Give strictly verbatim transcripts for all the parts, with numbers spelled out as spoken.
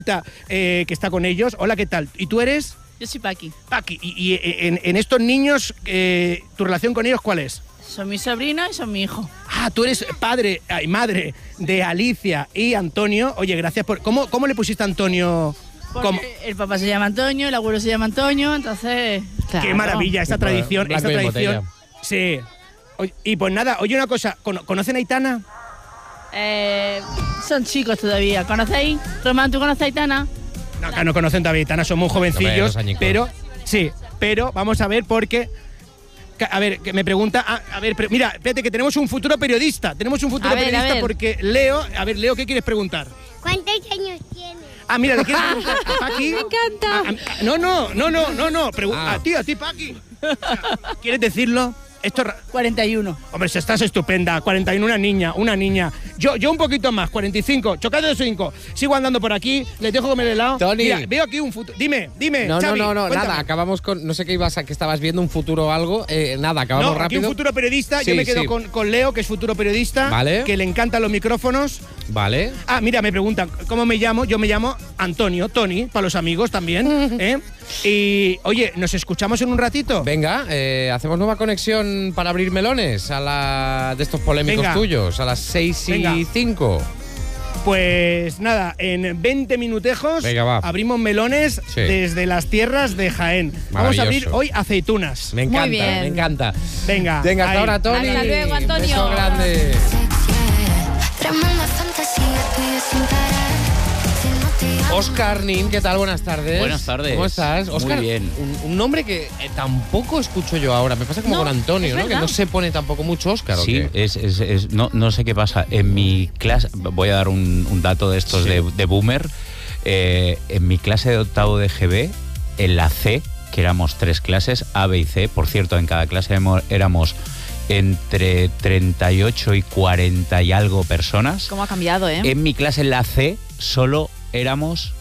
Eh, que está con ellos. Hola, ¿qué tal? ¿Y tú eres? Yo soy Paqui. Paqui. Y, y en, en estos niños, eh, ¿tu relación con ellos cuál es? Son mi sobrino y son mi hijo. Ah, tú eres padre y madre de Alicia y Antonio. Oye, gracias por... ¿Cómo, cómo le pusiste a Antonio? Porque ¿Cómo? El papá se llama Antonio, el abuelo se llama Antonio, entonces... Claro. Qué maravilla, esta tradición. Blanco Esta y tradición. botella. Sí. Oye, y pues nada, oye una cosa, ¿conocen a Aitana? Eh, son chicos todavía. ¿Conocéis? Román, ¿tú conoces a Aitana? No, acá no conocen todavía a Aitana, son muy jovencillos, Hombre, pero sí, pero vamos a ver porque... A ver, que me pregunta... A, a ver, pero, mira, espérate, que tenemos un futuro periodista. Tenemos un futuro A ver, periodista a ver. porque Leo... A ver, Leo, ¿qué quieres preguntar? ¿Cuántos años tiene? Ah, mira, ¿le quieres preguntar a Paqui? Me encanta. A- a- no, no, no, no, no, no. Pregu- Ah. A ti, a ti, Paqui. ¿Quieres decirlo? Esto... ra- cuarenta y uno. Hombre, si estás estupenda. cuarenta y uno, una niña, una niña. Yo, yo un poquito más, cuarenta y cinco. Chocado de cinco. Sigo andando por aquí, les dejo comer helado. Tony. Mira, veo aquí un futuro... Dime, dime, No, Xavi, no, no, no, cuéntame. nada, acabamos con, no sé qué ibas a, que estabas viendo un futuro o algo, eh, nada, acabamos No, aquí rápido. un futuro periodista. Sí, yo me quedo sí. con, con Leo, que es futuro periodista. Vale. Que le encantan los micrófonos. Vale. Ah, mira, me preguntan, ¿cómo me llamo? Yo me llamo Antonio, Tony, para los amigos también. ¿eh? Y, oye, ¿nos escuchamos en un ratito? Venga, eh, hacemos nueva conexión para abrir melones a la de estos polémicos Venga. tuyos, a las seis y Venga. cinco. Pues nada, en veinte minutejos Venga, va. abrimos melones Sí. desde las tierras de Jaén. Vamos a abrir Maravilloso. hoy aceitunas. Me encanta, bien. me encanta. Venga, Venga, hasta ahí. ahora, Tony. Hasta luego, Antonio. Beso grande. Tremenda fantasía tuya sin parar. Si no te amo, Oscar Nin, ¿qué tal? Buenas tardes. Buenas tardes. ¿Cómo estás? Muy Oscar, bien. Un, un nombre que eh, tampoco escucho yo ahora. Me pasa como No, con Antonio, es ¿no? Que verdad. no se pone tampoco mucho Oscar, ¿o Sí, qué? es, es, es- no, no sé qué pasa. En mi clase, voy a dar un, un dato de estos Sí. de, de boomer. Eh, en mi clase de octavo de G B, en la C, que éramos tres clases, A, B y C. Por cierto, en cada clase éramos- éramos entre treinta y ocho y cuarenta y algo personas. ¿Cómo ha cambiado, eh? En mi clase, en la C, solo éramos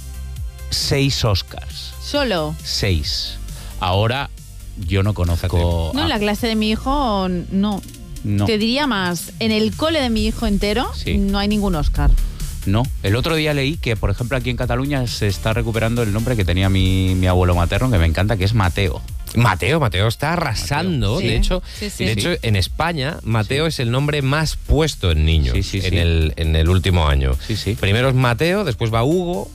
seis Oscars. Solo. Seis. Ahora yo no conozco... No, en la a- clase de mi hijo, no. no. Te diría más, en el cole de mi hijo entero Sí. no hay ningún Oscar. No, el otro día leí que, por ejemplo, aquí en Cataluña se está recuperando el nombre que tenía mi, mi abuelo materno, que me encanta, que es Mateo. Mateo, Mateo está arrasando. Mateo. De Sí. hecho, Sí, sí. de hecho, en España, Mateo es el nombre más puesto en niños Sí, sí, en, sí. El, en el último año. Sí, sí. Primero es Mateo, después va Hugo,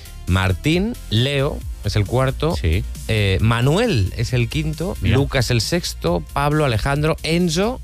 Martín, Leo es el cuarto, Sí. eh, Manuel es el quinto, Mira. Lucas el sexto, Pablo, Alejandro, Enzo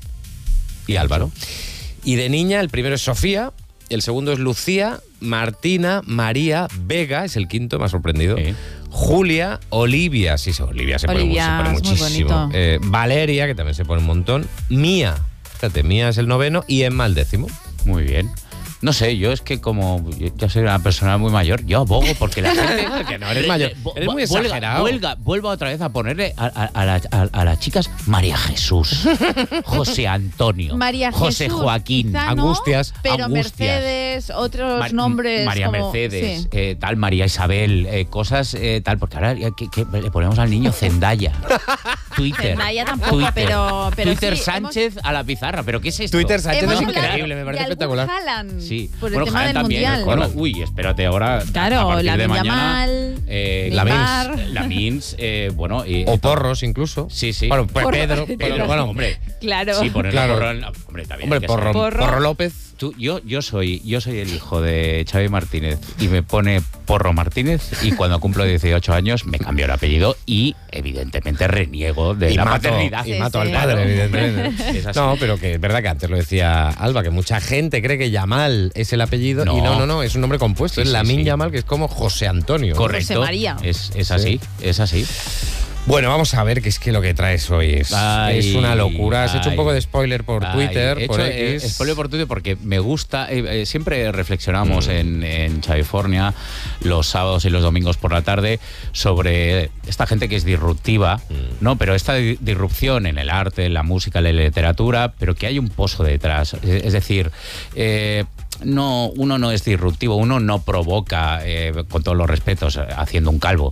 y Álvaro. Y de niña, el primero es Sofía, el segundo es Lucía, Martina, María, Vega es el quinto, me ha sorprendido. Sí. Julia, Olivia, sí, sí, Olivia se pone, mu- Olivia se pone es muy muchísimo. bonito. Eh, Valeria, que también se pone un montón. Mía, fíjate, Mía es el noveno y Emma el décimo. Muy bien. No sé, yo es que como yo ya soy una persona muy mayor, yo abogo porque la gente... Que no eres mayor, Vu- eres muy vuelga- exagerado. Vuelga, vuelva otra vez a ponerle a, a- a la- a- a las chicas María Jesús, José Antonio, María José Jesús, Joaquín, quizá no, Angustias, pero Angustias. Mercedes, otros Mar- nombres María como- Mercedes, sí. eh, tal, María Isabel, eh, cosas eh, tal, porque ahora ya que, que le ponemos al niño Zendaya. Twitter. Zendaya tampoco, Twitter. pero- pero Twitter sí, Sánchez a la pizarra, ¿pero qué es esto? Twitter Sánchez Hemos es hablado increíble, me de parece algún espectacular. Haaland, Sí, por el bueno, tema Haaland del también. mundial. Bueno, uy, espérate ahora. Claro, a partir de Lamine mañana. Yamal, eh, Neymar. Lamins, Lamins, eh, bueno. y- O Porros incluso. Sí, sí. Bueno, pues Porro. Pedro, Pedro. pero bueno, hombre. Claro. Sí, ponerle Claro. porro en- hombre, también. hombre, hay que Porro, ser- Porro. Porro López. Tú, yo, yo, soy, yo soy el hijo de Xavi Martínez y me pone Porro Martínez y cuando cumplo dieciocho años me cambio el apellido y evidentemente reniego de y la mato, paternidad. y Sí, mato al sí. padre, Claro. evidentemente. Es así. No, pero que es verdad que antes lo decía Alba, que mucha gente cree que Yamal es el apellido No. y no, no, no, es un nombre compuesto. Sí, es sí, Lamine sí. Yamal, que es como José Antonio. Correcto. José María. Es, es así, es así. Bueno, vamos a ver, que es que lo que traes hoy es, Ay, es una locura. Has hecho un ay. poco de spoiler por Ay, Twitter, he por hecho, eh, X. spoiler por Twitter porque me gusta, eh, eh, siempre reflexionamos Mm. en, en California los sábados y los domingos por la tarde sobre esta gente que es disruptiva, Mm. ¿no? Pero esta di- disrupción en el arte, en la música, en la literatura, pero que hay un pozo detrás. Es, es decir, eh, no, uno no es disruptivo, uno no provoca, eh, con todos los respetos, eh, haciendo un calvo.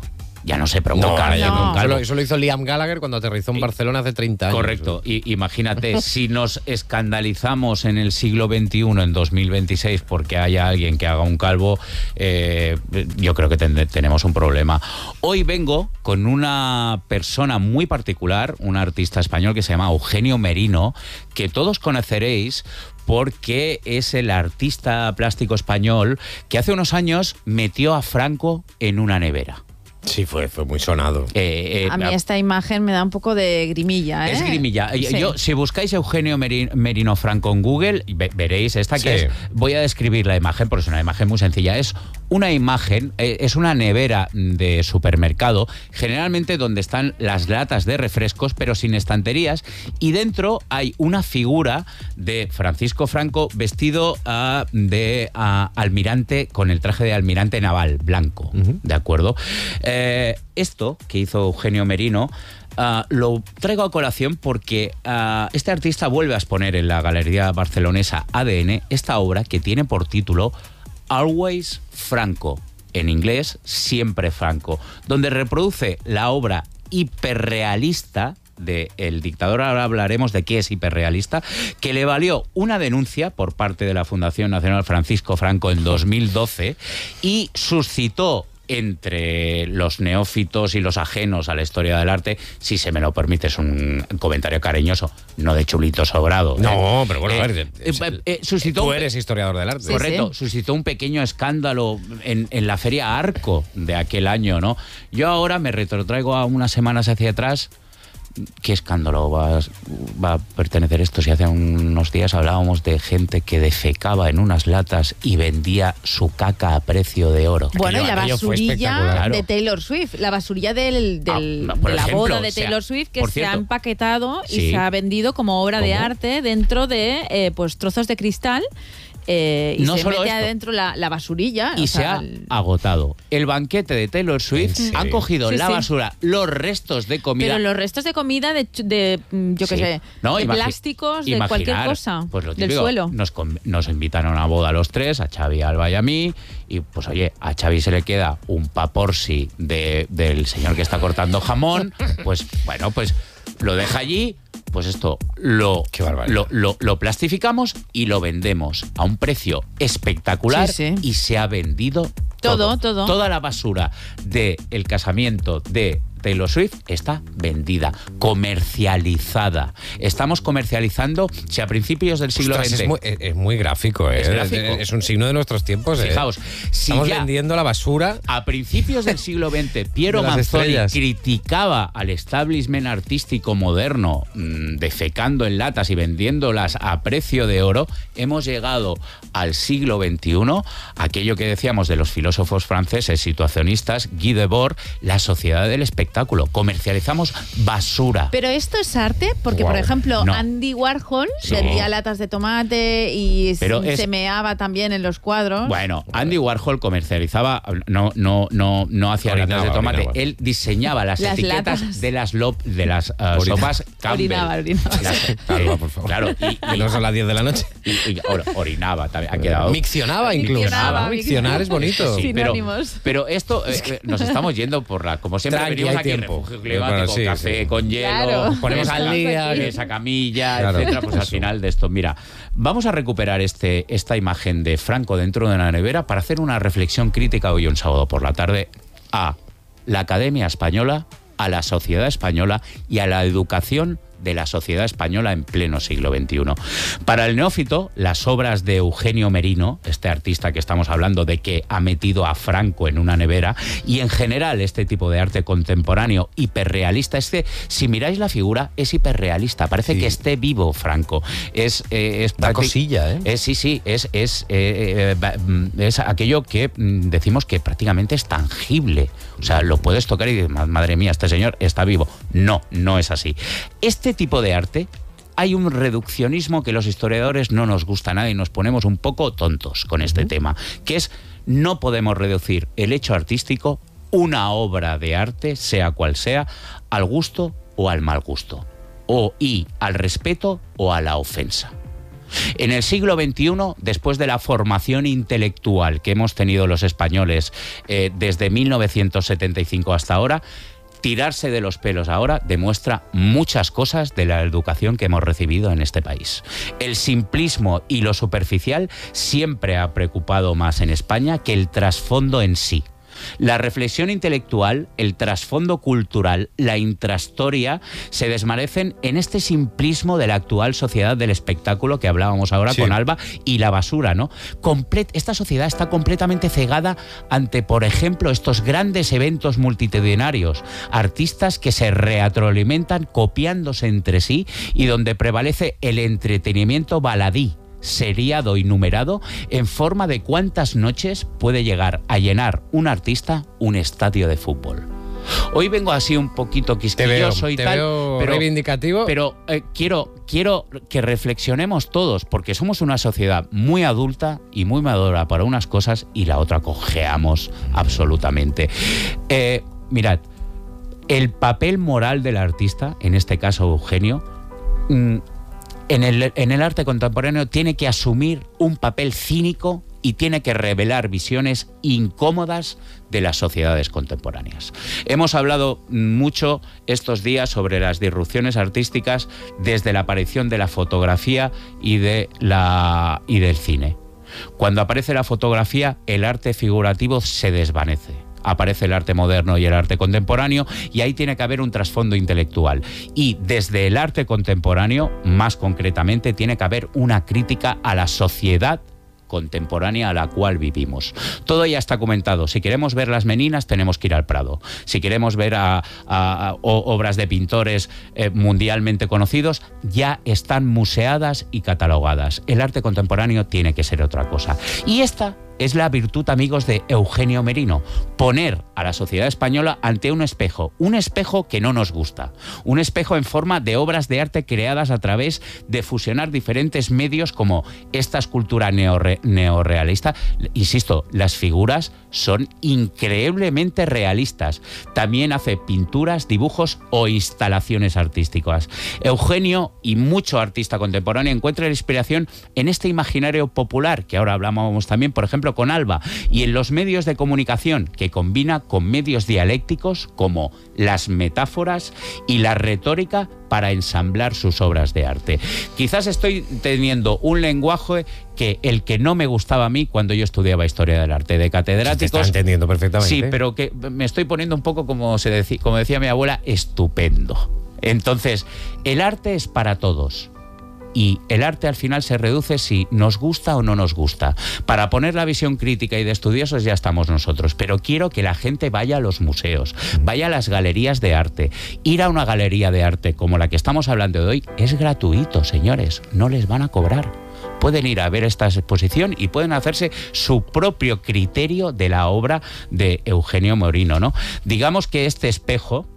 ya no se provoca. No, ya no. no. Eso, lo, eso lo hizo Liam Gallagher cuando aterrizó en Barcelona hace treinta años. Correcto. Y, imagínate, si nos escandalizamos en el siglo veintiuno, en dos mil veintiséis, porque haya alguien que haga un calvo, eh, yo creo que ten, tenemos un problema. Hoy vengo con una persona muy particular, un artista español que se llama Eugenio Merino, que todos conoceréis porque es el artista plástico español que hace unos años metió a Franco en una nevera. Sí, fue, fue muy sonado. Eh, eh, A mí esta imagen me da un poco de grimilla, ¿eh? Es grimilla. Sí. Yo, si buscáis Eugenio Merino, Merino Franco en Google, ve, veréis esta que Sí. es... Voy a describir la imagen porque es una imagen muy sencilla. Es una imagen, eh, es una nevera de supermercado, generalmente donde están las latas de refrescos, pero sin estanterías, y dentro hay una figura de Francisco Franco vestido uh, de uh, almirante, con el traje de almirante naval, blanco, uh-huh. ¿de acuerdo? Eh, esto que hizo Eugenio Merino Uh, lo traigo a colación porque uh, este artista vuelve a exponer en la galería barcelonesa A D N esta obra que tiene por título Always Franco, en inglés Siempre Franco, donde reproduce la obra hiperrealista de El dictador. Ahora hablaremos de qué es hiperrealista, que le valió una denuncia por parte de la Fundación Nacional Francisco Franco en dos mil doce y suscitó entre los neófitos y los ajenos a la historia del arte, si se me lo permite, es un comentario cariñoso, no de chulito sobrado. No, ¿eh? pero bueno, eh, a ver, eh, eh, suscitó tú un, eres historiador del arte. Sí, correcto, sí. suscitó un pequeño escándalo en, en la Feria Arco de aquel año, ¿no? Yo ahora me retrotraigo a unas semanas hacia atrás. ¿Qué escándalo va, va a pertenecer esto? Si hace unos días hablábamos de gente que defecaba en unas latas y vendía su caca a precio de oro. Bueno, Aquello- y la aquello fue basurilla espectacular. de Taylor Swift, la basurilla del, del- Ah, por de la ejemplo, boda de o sea, Taylor Swift que por se ha cierto. empaquetado y Sí. se ha vendido como obra de ¿Cómo? arte dentro de eh, pues trozos de cristal. Eh, y No se solo mete esto. adentro la, la basurilla. Y o se sea, ha el- agotado. El banquete de Taylor Swift ¿En han serio? cogido Sí, la sí. basura, los restos de comida. Pero los restos de comida de, ch- de mm, yo qué Sí. sé, No, de imagi- plásticos, de imaginar, cualquier cosa, pues lo del típico, suelo. Nos, con- nos invitaron a boda a los tres, a Xavi, a Alba y a mí, y pues oye, a Xavi se le queda un paporsi de, del señor que está cortando jamón, pues bueno, pues lo deja allí. Pues esto lo, Qué barbaridad. lo, lo, lo plastificamos y lo vendemos a un precio espectacular. Sí, sí. Y se ha vendido Todo, todo. Toda la basura del casamiento de Taylor Swift está vendida, comercializada. Estamos comercializando, si a principios del siglo Ostras, veinte... es, muy, es- es muy gráfico, ¿eh? Es gráfico. Es un signo de nuestros tiempos, ¿eh? Fijaos, si Estamos ya vendiendo la basura. a principios del siglo veinte Piero De las Manzoni estrellas. criticaba al establishment artístico moderno mmm, defecando en latas y vendiéndolas a precio de oro, hemos llegado al siglo veintiuno, aquello que decíamos de los filósofos franceses situacionistas, Guy Debord, la sociedad del espectáculo. Comercializamos basura. Pero esto es arte, porque Guau. por ejemplo No. Andy Warhol Sí. vendía latas de tomate y Pero se, es- se meaba también en los cuadros. Bueno, Andy Warhol comercializaba, no, no, no, no hacía Orinaba, latas de tomate, orinaba. él diseñaba las, Las etiquetas latas. de las, lop- de las uh, Orina- sopas Campbell. Orinaba, orinaba. Las- Alba, por favor. Claro, y, Que y- no son las diez de la noche. y- y or- orinaba también, ha quedado... Miccionaba incluso. Miccionaba, ¿no? Miccionar es bonito. Sí, pero, Sinónimos. pero esto, eh, eh, nos estamos yendo por la... Como siempre Tranqui, venimos hay aquí, tiempo. refugio climático, Bueno, sí, café sí. con hielo, Claro. Ponemos esa- al día, esa camilla, Claro. etcétera, pues al Eso. final de esto, mira, vamos a recuperar este, esta imagen de Franco dentro de una nevera para hacer una reflexión crítica hoy un sábado por la tarde a la Academia Española, a la sociedad española y a la educación de la sociedad española en pleno siglo veintiuno. Para el neófito, las obras de Eugenio Merino, este artista que estamos hablando de que ha metido a Franco en una nevera, y en general este tipo de arte contemporáneo hiperrealista, es que si miráis la figura es hiperrealista, parece Sí. que esté vivo Franco. Es, eh, es Da prácti- cosilla, ¿eh? es, sí, sí, es, es, eh, eh, va- mm, es aquello que mm, decimos que prácticamente es tangible. O sea, lo puedes tocar y dices, "Ma- madre mía, este señor está vivo". No, no es así. Este tipo de arte, hay un reduccionismo que los historiadores no nos gusta nada y nos ponemos un poco tontos con este uh-huh. tema, que es no podemos reducir el hecho artístico, una obra de arte, sea cual sea, al gusto o al mal gusto, o y al respeto o a la ofensa. En el siglo veintiuno, después de la formación intelectual que hemos tenido los españoles eh, desde mil novecientos setenta y cinco hasta ahora, tirarse de los pelos ahora demuestra muchas cosas de la educación que hemos recibido en este país. El simplismo y lo superficial siempre ha preocupado más en España que el trasfondo en sí. La reflexión intelectual, el trasfondo cultural, la intrahistoria se desvanecen en este simplismo de la actual sociedad del espectáculo que hablábamos ahora sí. con Alba, y la basura, ¿no? Comple- esta sociedad está completamente cegada ante, por ejemplo, estos grandes eventos multitudinarios, artistas que se retroalimentan copiándose entre sí y donde prevalece el entretenimiento baladí, seriado y numerado en forma de cuántas noches puede llegar a llenar un artista un estadio de fútbol. Hoy vengo así un poquito quisquilloso y te tal, veo pero, reivindicativo. pero eh, quiero, quiero que reflexionemos todos, porque somos una sociedad muy adulta y muy madura para unas cosas y la otra cojeamos absolutamente. Eh, mirad, el papel moral del artista, en este caso Eugenio, mmm, En el, en el arte contemporáneo tiene que asumir un papel cínico y tiene que revelar visiones incómodas de las sociedades contemporáneas. Hemos hablado mucho estos días sobre las disrupciones artísticas desde la aparición de la fotografía y, de la, y del cine. Cuando aparece la fotografía, el arte figurativo se desvanece. Aparece el arte moderno y el arte contemporáneo, y ahí tiene que haber un trasfondo intelectual. Y desde el arte contemporáneo, más concretamente, tiene que haber una crítica a la sociedad contemporánea a la cual vivimos. Todo ya está comentado. Si queremos ver las Meninas, tenemos que ir al Prado. Si queremos ver a, a, a obras de pintores eh, mundialmente conocidos, ya están museadas y catalogadas. El arte contemporáneo tiene que ser otra cosa. Y esta es la virtud, amigos, de Eugenio Merino: poner a la sociedad española ante un espejo, un espejo que no nos gusta, un espejo en forma de obras de arte creadas a través de fusionar diferentes medios como esta escultura neorre, neorrealista. Insisto, las figuras son increíblemente realistas. También hace pinturas, dibujos o instalaciones artísticas. Eugenio, y mucho artista contemporáneo, encuentra la inspiración en este imaginario popular, que ahora hablábamos también, por ejemplo, con Alba, y en los medios de comunicación, que combina con medios dialécticos como las metáforas y la retórica para ensamblar sus obras de arte. Quizás estoy teniendo un lenguaje que el que no me gustaba a mí cuando yo estudiaba historia del arte, de catedráticos. Se te está entendiendo perfectamente. Sí, pero que me estoy poniendo un poco, como se decía, como decía mi abuela, estupendo. Entonces, el arte es para todos. Y el arte al final se reduce si nos gusta o no nos gusta. Para poner la visión crítica y de estudiosos ya estamos nosotros, pero quiero que la gente vaya a los museos, vaya a las galerías de arte. Ir a una galería de arte como la que estamos hablando de hoy es gratuito, señores, no les van a cobrar. Pueden ir a ver esta exposición y pueden hacerse su propio criterio de la obra de Eugenio Merino, ¿no? Digamos que este espejo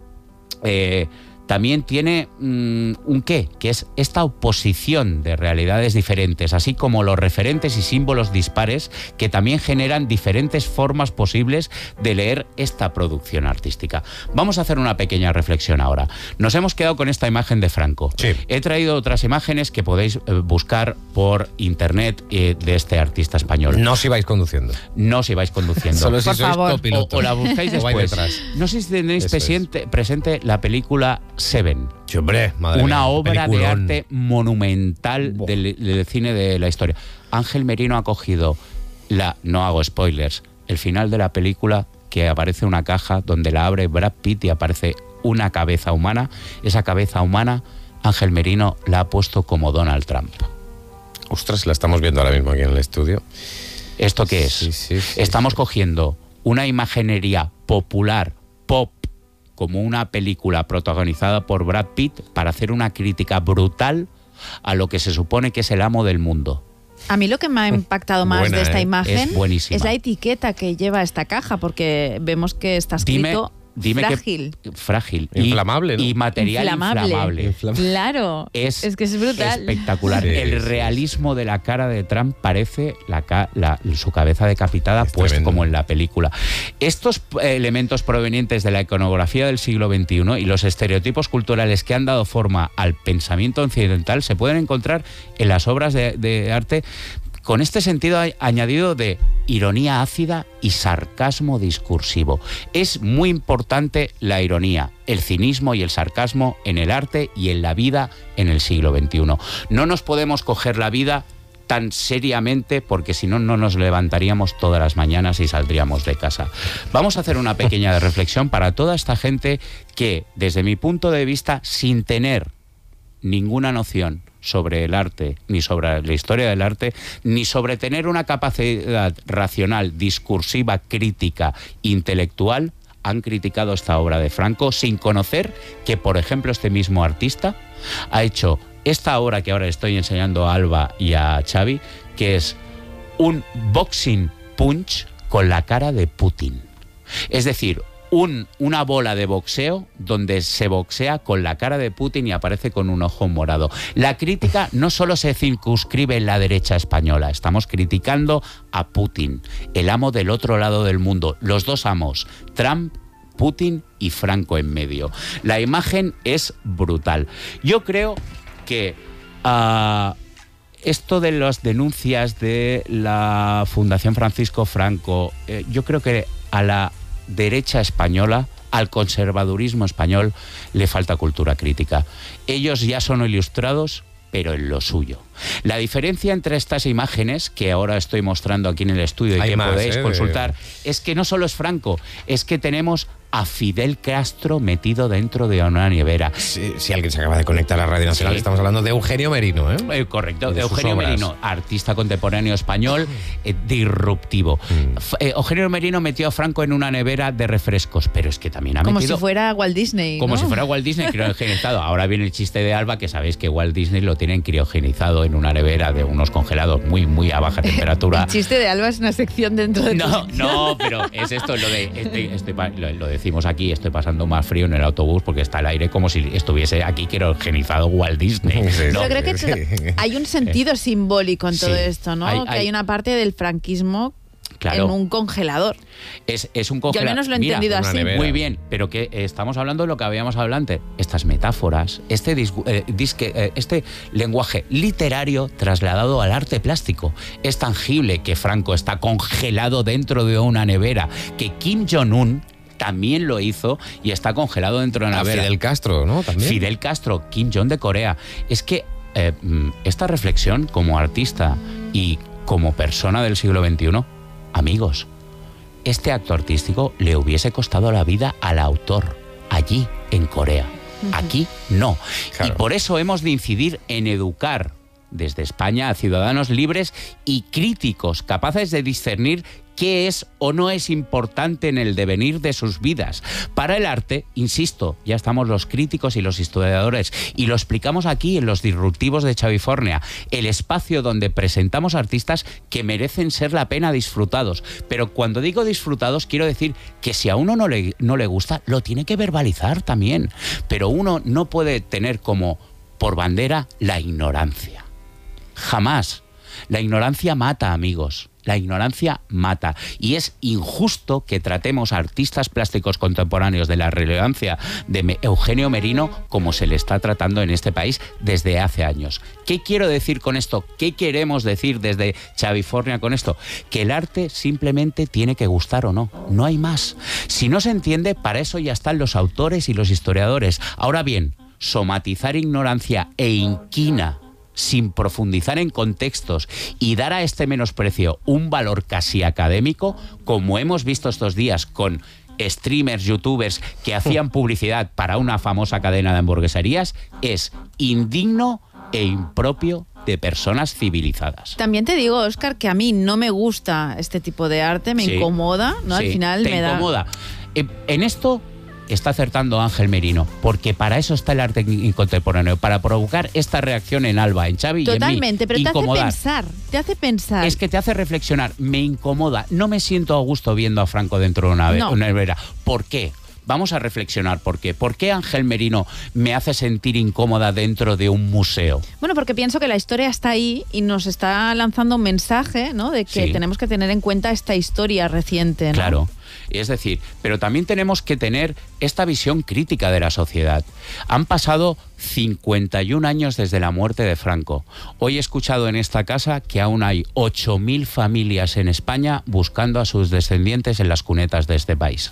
Eh, también tiene mmm, un qué, que es esta oposición de realidades diferentes, así como los referentes y símbolos dispares que también generan diferentes formas posibles de leer esta producción artística. Vamos a hacer una pequeña reflexión ahora. Nos hemos quedado con esta imagen de Franco. Sí. He traído otras imágenes que podéis eh, buscar por internet eh, de este artista español. No si vais conduciendo. No si vais conduciendo. Solo si Por sois favor. copiloto. O, o la buscáis O vais después. detrás. No sé si tenéis Eso presente, presente la película Seven. Sí, hombre, madre Una mía, obra de peliculón. arte monumental del, del cine de la historia. Ángel Merino ha cogido la, no hago spoilers, el final de la película, que aparece una caja donde la abre Brad Pitt y aparece una cabeza humana. Esa cabeza humana Ángel Merino la ha puesto como Donald Trump. Ostras, la estamos viendo ahora mismo aquí en el estudio. ¿Esto qué es? Sí, sí, sí, Estamos sí. cogiendo una imaginería popular, pop, como una película protagonizada por Brad Pitt, para hacer una crítica brutal a lo que se supone que es el amo del mundo. A mí lo que me ha impactado más Buena, de esta ¿eh? imagen Es buenísima. es la etiqueta que lleva esta caja, porque vemos que está Dime, escrito dime Frágil. qué frágil y- Inflamable, ¿no? y material inflamable. Inflamable. Claro. Es, Es que es brutal. espectacular. Sí, el sí, realismo de la cara de Trump parece la, ca- la- su cabeza decapitada, Es pues tremendo. como en la película. Estos eh, elementos provenientes de la iconografía del siglo veintiuno y los estereotipos culturales que han dado forma al pensamiento occidental se pueden encontrar en las obras de, de arte con este sentido a- añadido de ironía ácida y sarcasmo discursivo. Es muy importante la ironía, el cinismo y el sarcasmo en el arte y en la vida en el siglo veintiuno. No nos podemos coger la vida tan seriamente porque si no, no nos levantaríamos todas las mañanas y saldríamos de casa. Vamos a hacer una pequeña reflexión para toda esta gente que, desde mi punto de vista, sin tener ninguna noción sobre el arte, ni sobre la historia del arte, ni sobre tener una capacidad racional, discursiva, crítica, intelectual, han criticado esta obra de Franco sin conocer que, por ejemplo, este mismo artista ha hecho esta obra que ahora estoy enseñando a Alba y a Xavi, que es un boxing punch con la cara de Putin. Es decir, Un, una bola de boxeo donde se boxea con la cara de Putin y aparece con un ojo morado. La crítica no solo se circunscribe en la derecha española, estamos criticando a Putin, el amo del otro lado del mundo, los dos amos, Trump, Putin y Franco en medio. La imagen es brutal. Yo creo que uh, esto de las denuncias de la Fundación Francisco Franco, eh, yo creo que a la derecha española, al conservadurismo español, le falta cultura crítica. Ellos ya son ilustrados, pero en lo suyo. La diferencia entre estas imágenes, que ahora estoy mostrando aquí en el estudio y Hay que más, podéis ¿eh? consultar, es que no solo es Franco, es que tenemos a Fidel Castro metido dentro de una nevera. Si, si alguien se acaba de conectar a la Radio Nacional, Sí. estamos hablando de Eugenio Merino, ¿eh? Eh, correcto, Y de sus Eugenio obras. Merino, artista contemporáneo español, eh, disruptivo. Mm. F- eh, Eugenio Merino metió a Franco en una nevera de refrescos, pero es que también ha Como metido... si fuera Walt Disney. Como ¿no? si fuera Walt Disney criogenizado. Ahora viene el chiste de Alba, que sabéis que Walt Disney lo tienen criogenizado en una nevera de unos congelados muy, muy a baja temperatura. El chiste de Alba es una sección dentro de No, tu- no, pero es esto lo de estoy, estoy pa- lo, lo decimos aquí, estoy pasando más frío en el autobús porque está el aire como si estuviese aquí criogenizado Walt Disney. Sí, ¿no? Pero creo que Sí. hay un sentido simbólico en todo Sí. esto, ¿no? Hay- que hay- hay una parte del franquismo Claro. en un congelador. Es, es un Yo al congelador. menos lo he Mira, entendido una así. nevera. muy bien, pero que eh, estamos hablando de lo que habíamos hablado antes. Estas metáforas, este, disgu- eh, disque, eh, este lenguaje literario trasladado al arte plástico. Es tangible que Franco está congelado dentro de una nevera, que Kim Jong-un también lo hizo y está congelado dentro de una A nevera. Fidel Castro, ¿no? También. Fidel Castro, Kim Jong de Corea. Es que eh, mm, esta reflexión como artista y como persona del siglo veintiuno, amigos, este acto artístico le hubiese costado la vida al autor allí en Corea. Aquí no. Claro. Y por eso hemos de incidir en educar desde España a ciudadanos libres y críticos, capaces de discernir qué es o no es importante en el devenir de sus vidas. Para el arte, insisto, ya estamos los críticos y los historiadores, y lo explicamos aquí en Los Disruptivos de Xavifornia, el espacio donde presentamos artistas que merecen ser la pena disfrutados. Pero cuando digo disfrutados, quiero decir que si a uno no le, no le gusta, lo tiene que verbalizar también. Pero uno no puede tener como por bandera la ignorancia. Jamás. La ignorancia mata, amigos. La ignorancia mata. Y es injusto que tratemos a artistas plásticos contemporáneos de la relevancia de Me- Eugenio Merino como se le está tratando en este país desde hace años. ¿Qué quiero decir con esto? ¿Qué queremos decir desde Xavifornia con esto? Que el arte simplemente tiene que gustar o no. No hay más. Si no se entiende, para eso ya están los autores y los historiadores. Ahora bien, somatizar ignorancia e inquina sin profundizar en contextos y dar a este menosprecio un valor casi académico, como hemos visto estos días con streamers, youtubers que hacían publicidad para una famosa cadena de hamburgueserías, es indigno e impropio de personas civilizadas. También te digo, Óscar, que a mí no me gusta este tipo de arte, me Sí. incomoda, ¿no? Al Sí, final te me da... incomoda. Eh, en esto está acertando Ángel Merino, porque para eso está el arte contemporáneo, para provocar esta reacción en Alba, en Xavi y en mí. Totalmente, pero te hace Incomodar. pensar, te hace pensar. Es que te hace reflexionar, me incomoda, no me siento a gusto viendo a Franco dentro de una, No. una nevera. ¿Por qué? Vamos a reflexionar por qué. ¿Por qué Ángel Merino me hace sentir incómoda dentro de un museo? Bueno, porque pienso que la historia está ahí y nos está lanzando un mensaje, ¿no? De que Sí. tenemos que tener en cuenta esta historia reciente, ¿no? Claro. Es decir, pero también tenemos que tener esta visión crítica de la sociedad. Han pasado cincuenta y un años desde la muerte de Franco. Hoy he escuchado en esta casa que aún hay ocho mil familias en España buscando a sus descendientes en las cunetas de este país.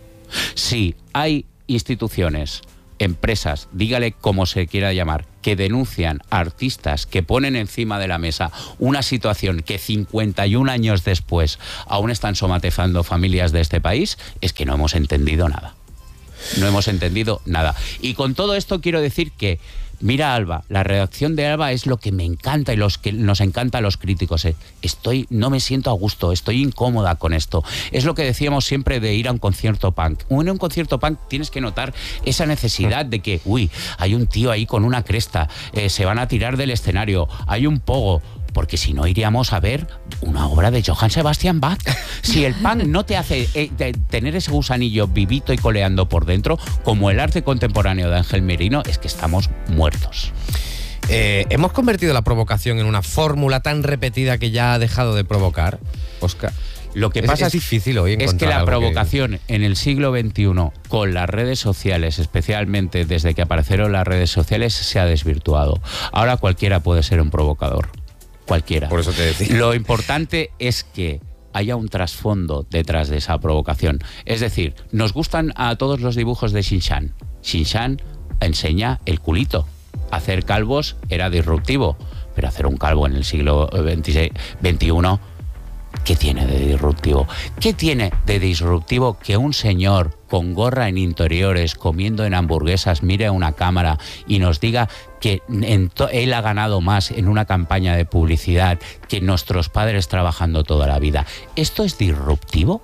Sí, hay instituciones, empresas, dígale como se quiera llamar, que denuncian a artistas, que ponen encima de la mesa una situación que cincuenta y un años después aún están somatizando familias de este país, es que no hemos entendido nada. No hemos entendido nada. Y con todo esto quiero decir que, mira Alba, la redacción de Alba es lo que me encanta y los que nos encanta a los críticos. ¿eh? Estoy, no me siento a gusto, estoy incómoda con esto. Es lo que decíamos siempre de ir a un concierto punk. En un concierto punk tienes que notar esa necesidad de que, uy, hay un tío ahí con una cresta, eh, se van a tirar del escenario, hay un pogo. Porque si no iríamos a ver una obra de Johann Sebastian Bach. Si el punk no te hace eh, de tener ese gusanillo vivito y coleando por dentro, como el arte contemporáneo de Ángel Merino, es que estamos muertos. Eh, ¿Hemos convertido la provocación en una fórmula tan repetida que ya ha dejado de provocar, Óscar? Lo que Es- pasa es difícil hoy es que encontrar la algo que- provocación en el siglo veintiuno, con las redes sociales, especialmente desde que aparecieron las redes sociales, se ha desvirtuado. Ahora cualquiera puede ser un provocador. Cualquiera. Por eso te decía. Lo importante es que haya un trasfondo detrás de esa provocación. Es decir, nos gustan a todos los dibujos de Shin-Chan. Shin-Chan enseña el culito. Hacer calvos era disruptivo, pero hacer un calvo en el siglo veintiséis, veintiuno, ¿qué tiene de disruptivo? ¿Qué tiene de disruptivo que un señor con gorra en interiores, comiendo en hamburguesas, mire a una cámara y nos diga que en to- él ha ganado más en una campaña de publicidad que nuestros padres trabajando toda la vida? ¿Esto es disruptivo?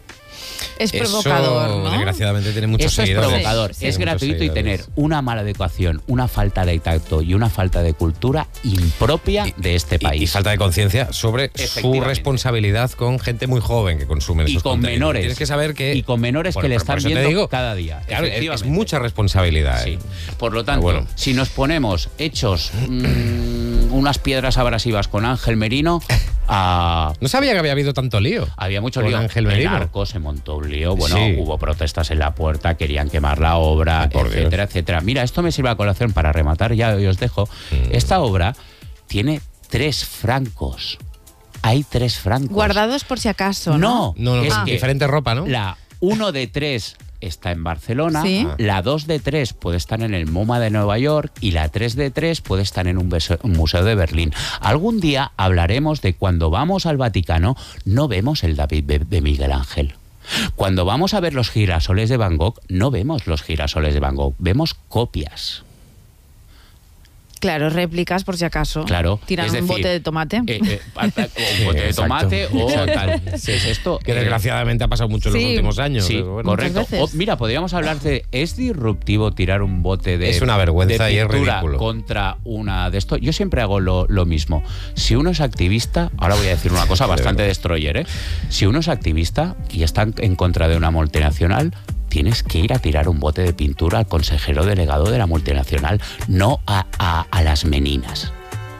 Es Eso, provocador, ¿no? desgraciadamente, tiene muchos Eso es seguidores. provocador, Sí, sí. es Tiene muchos gratuito y seguidores. tener una mala educación, una falta de tacto y una falta de cultura impropia de este Y- país. Y, falta de conciencia sobre su Efectivamente. responsabilidad con gente muy joven que consume Y esos con contenidos. menores. Tienes que saber que... Y con menores Por- que le por están eso te viendo digo, cada día. Claro, es, es efectivamente. mucha responsabilidad. Sí. ¿eh? Por lo tanto, Bueno. si nos ponemos hechos mmm, unas piedras abrasivas con Ángel Merino, ah, No sabía que había habido tanto lío. había mucho Con lío. Ángel El Merino. Arco se montó un lío, bueno, Sí. hubo protestas en la puerta, querían quemar la obra, Ay, por etcétera, Dios. etcétera. Mira, esto me sirve a colación para rematar, ya hoy os dejo. Mm. Esta obra tiene tres francos. Hay tres francos. Guardados por si acaso, ¿no? No, No, no, es con que diferente ropa, ¿no? la uno de tres está en Barcelona, Sí. la dos de tres puede estar en el MoMA de Nueva York y la tres de tres puede estar en un, beso- un museo de Berlín. Algún día hablaremos de cuando vamos al Vaticano no vemos el David de, de Miguel Ángel. Cuando vamos a ver los girasoles de Van Gogh no vemos los girasoles de Van Gogh, vemos copias. Claro, réplicas por si acaso. Claro, Tiran es un decir, bote de tomate. Eh, eh, pa- pa- o un bote de Exacto. tomate o Exacto. tal. ¿Qué es esto? Que Eh, desgraciadamente ha pasado mucho en sí. los últimos años. Sí, pero bueno. correcto. Muchas veces. O, mira, podríamos hablar de, ¿es disruptivo tirar un bote de Es una vergüenza de y es pintura ridículo. contra una de esto? Yo siempre hago lo, lo mismo. Si uno es activista, ahora voy a decir una cosa bastante destroyer, ¿eh? Si uno es activista y está en- en contra de una multinacional, tienes que ir a tirar un bote de pintura al consejero delegado de la multinacional, no a, a, a las meninas.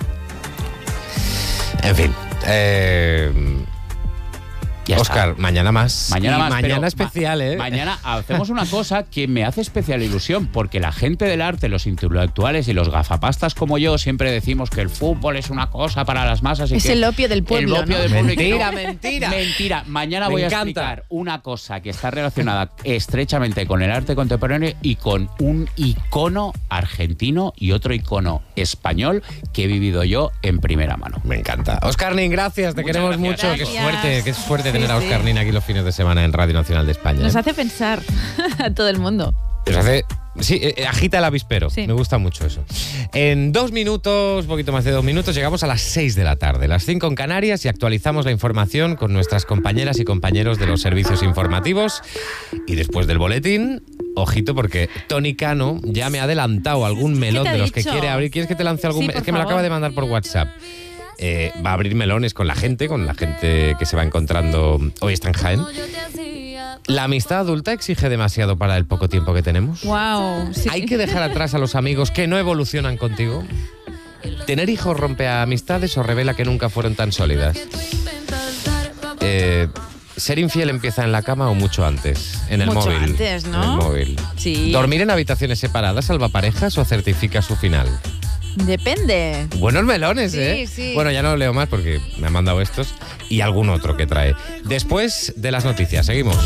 En fin. Eh, Ya está. Óscar, mañana más. Mañana Y más, Mañana pero especial, ma- ¿eh? Mañana hacemos una cosa que me hace especial ilusión, porque la gente del arte, los intelectuales y los gafapastas como yo, siempre decimos que el fútbol es una cosa para las masas. Y Es que el opio del pueblo, El opio ¿no? del pueblo y que Mentira, no- mentira. Mentira. Mañana Me voy a encanta. explicar una cosa que está relacionada estrechamente con el arte contemporáneo y con un icono argentino y otro icono español que he vivido yo en primera mano. Me encanta. Óscar Nin, gracias, te Muchas queremos gracias. mucho. Qué Gracias. suerte, qué suerte Sí, tener a sí. Óscar Nin aquí los fines de semana en Radio Nacional de España. Nos ¿eh? hace pensar a todo el mundo. Nos hace. Sí, eh, agita el avispero. Sí. Me gusta mucho eso. En dos minutos, un poquito más de dos minutos, llegamos a las seis de la tarde, las cinco en Canarias, y actualizamos la información con nuestras compañeras y compañeros de los servicios informativos. Y después del boletín, ojito, porque Tony Cano ya me ha adelantado algún melón te ha de los que dicho? quiere abrir. ¿Quieres que te lance algún? Sí, me- por es que me lo favor. acaba de mandar por WhatsApp. Eh, va a abrir melones con la gente, con la gente que se va encontrando. Hoy está en Jaén. ¿La amistad adulta exige demasiado para el poco tiempo que tenemos? Wow. Sí. ¿Hay que dejar atrás a los amigos que no evolucionan contigo? ¿Tener hijos rompe amistades o revela que nunca fueron tan sólidas? Eh, ¿Ser infiel empieza en la cama o mucho antes? En el Mucho móvil. antes, ¿no? En el móvil. Sí. ¿Dormir en habitaciones separadas salva parejas o certifica su final? Depende. Buenos melones, Sí, ¿eh? sí. Bueno, ya no leo más porque me han mandado estos y algún otro que trae. Después de las noticias, seguimos.